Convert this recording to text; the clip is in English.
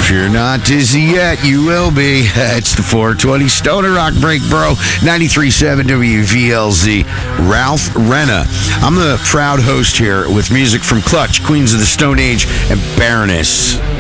If you're not dizzy yet, you will be. It's the 420 Stoner Rock Break, bro. 93.7 WVLZ. Ralph Renna. I'm the proud host here with music from Clutch, Queens of the Stone Age, and Baroness.